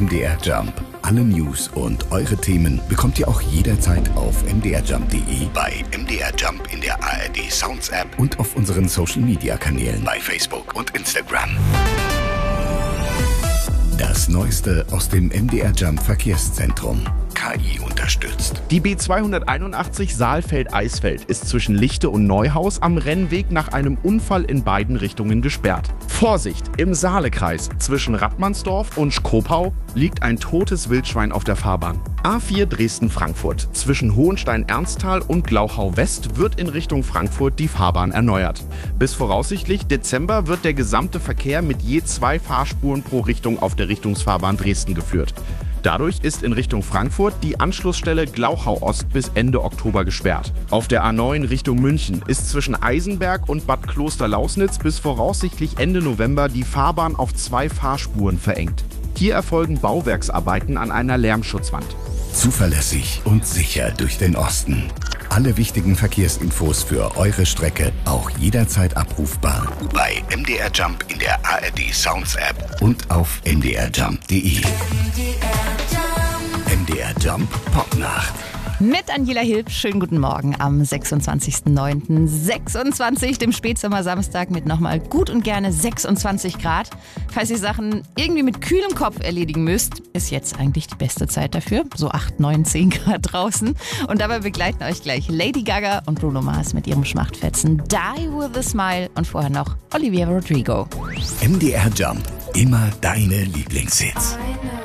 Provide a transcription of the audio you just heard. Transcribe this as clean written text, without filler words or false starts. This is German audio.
MDR Jump. Alle News und eure Themen bekommt ihr auch jederzeit auf mdrjump.de, bei MDR Jump in der ARD Sounds App und auf unseren Social Media Kanälen bei Facebook und Instagram. Das Neueste aus dem MDR Jump Verkehrszentrum. KI unterstützt. Die B281 Saalfeld-Eisfeld ist zwischen Lichte und Neuhaus am Rennweg nach einem Unfall in beiden Richtungen gesperrt. Vorsicht! Im Saalekreis zwischen Rattmannsdorf und Schkopau liegt ein totes Wildschwein auf der Fahrbahn. A4 Dresden-Frankfurt zwischen Hohenstein-Ernsthal und Glauchau-West wird in Richtung Frankfurt die Fahrbahn erneuert. Bis voraussichtlich Dezember wird der gesamte Verkehr mit je 2 Fahrspuren pro Richtung auf der Richtungsfahrbahn Dresden geführt. Dadurch ist in Richtung Frankfurt die Anschlussstelle Glauchau-Ost bis Ende Oktober gesperrt. Auf der A9 Richtung München ist zwischen Eisenberg und Bad Klosterlausnitz bis voraussichtlich Ende November die Fahrbahn auf 2 Fahrspuren verengt. Hier erfolgen Bauwerksarbeiten an einer Lärmschutzwand. Zuverlässig und sicher durch den Osten. Alle wichtigen Verkehrsinfos für eure Strecke auch jederzeit abrufbar bei MDR Jump in der ARD Sounds App und auf mdrjump.de. MDR Jump Popnacht. Mit Angela Hilb, schönen guten Morgen am 26.09.26, dem Spätsommersamstag mit nochmal gut und gerne 26 Grad. Falls ihr Sachen irgendwie mit kühlem Kopf erledigen müsst, ist jetzt eigentlich die beste Zeit dafür. So 8, 9, 10 Grad draußen. Und dabei begleiten euch gleich Lady Gaga und Bruno Mars mit ihrem Schmachtfetzen Die With A Smile und vorher noch Olivia Rodrigo. MDR Jump, immer deine Lieblingshits.